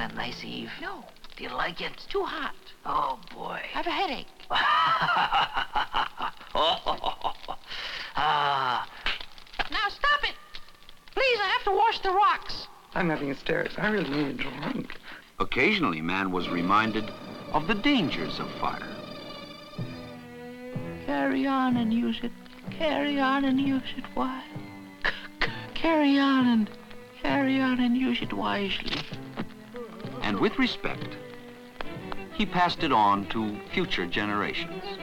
a nice eve? No, Do you like it? it's too hot. Oh, boy. I have a headache. Ah. Now stop it! Please, I have to wash the rocks. I'm having hysterics. I really need a drink. Occasionally, man was reminded of the dangers of fire. Carry on and use it. Carry on and use it wisely. Carry on and use it wisely. And with respect, he passed it on to future generations.